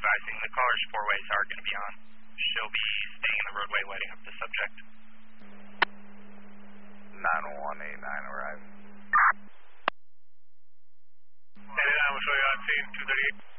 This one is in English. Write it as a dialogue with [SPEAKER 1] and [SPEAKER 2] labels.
[SPEAKER 1] advising the caller's four ways are going to be on. She'll be staying in the roadway lighting up the subject.
[SPEAKER 2] 9189 arriving.
[SPEAKER 3] 89, we'll show you on scene, 238.